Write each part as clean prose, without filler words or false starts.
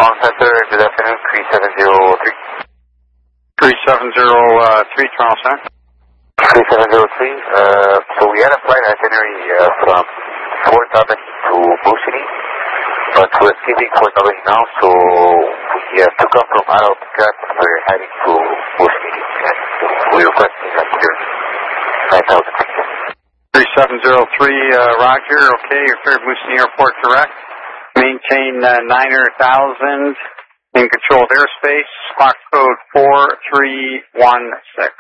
On center, good afternoon, 3703. 3703, Toronto Center. 3703, so we had a flight itinerary from Fort Albany to Moosonee, but we're skipping Fort Albany now, so we took off from Isle of Picard and we're heading to Moosonee, and we're requesting that clear 9,000 feet. 3703, Roger, okay, you're cleared Moosonee Airport direct. Maintain 9,000 in controlled airspace, squawk code 4316.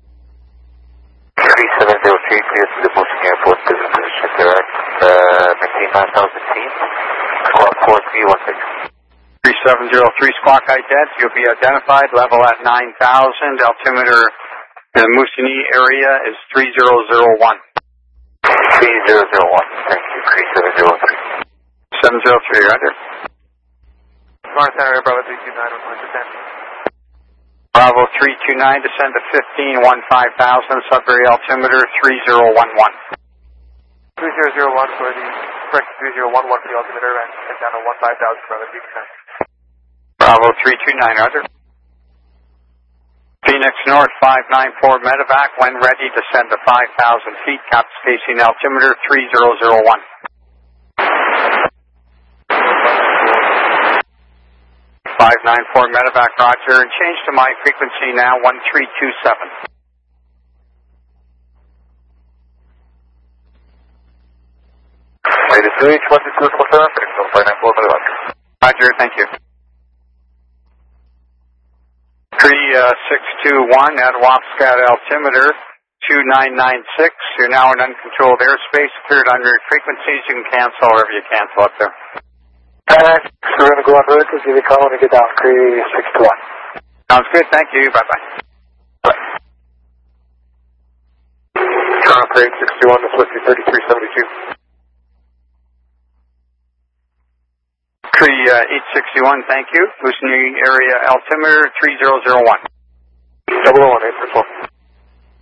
3703, clear to the Moosonee Airport, position direct, maintain 9,000 feet, squawk 4316. 3703, squawk ident, you'll be identified, level at 9,000, altimeter in the Moosonee area is 3001. 3001, thank you, 3703. 703, Roger. Toronto Center, Bravo 329, on descent. Bravo 329, descend to 15, 15,000, Sudbury altimeter 3011. 3001 for the correct 3011 for the altimeter and head down to 15,000 for other descent. Bravo 329, Roger. Phoenix North 594 medevac, when ready, descend to 5,000 feet, cap spacing altimeter 3001. 594 medevac, Roger, and change to my frequency now, 1327. Latest reach, 1227, 594 medevac. Roger, thank you. 3621 at Wapscott altimeter 2996. You're now in uncontrolled airspace, cleared under frequencies. You can cancel wherever you cancel up there. We're going to go on road to give you a call when we get down, 3621. Sounds good, thank you, bye-bye. Bye. Toronto 3621, this was 3372. 3861, thank you. Moosonee area altimeter 3001. 001, 8 for 12.